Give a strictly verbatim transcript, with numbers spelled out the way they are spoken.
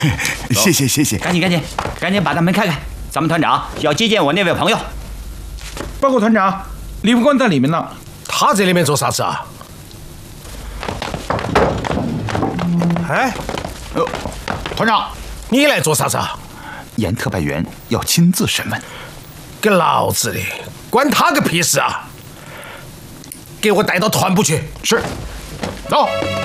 谢谢谢谢， 赶紧赶紧赶紧把大门开开，咱们团长要接见我那位朋友。 报告团长，李副官在里面呢。 他在里面做啥子啊？哎， 呃，团长， 你来做啥子啊？ 严特派员要亲自审问。 跟老子的，关他个屁事啊！给我带到团部去。 是，走。